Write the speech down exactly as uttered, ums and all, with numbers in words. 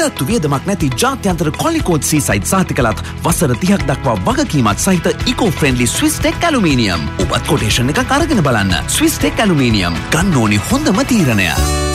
තු වියදමක් නැති ජාත්‍යන්තර කොලිකෝඩ් සීසයිඩ් සහතිකලත් වසර තිහක් දක්වා වගකීමත් සහිත ඉකෝ ෆ්‍රෙන්ඩලි ස්විස්ටෙක් ඇලුමිනියම්. ඔබත් කොටේෂන් එකක් අරගෙන බලන්න. ස්විස්ටෙක් ඇලුමිනියම් ගන්න ඕනි හොඳම තීරණය.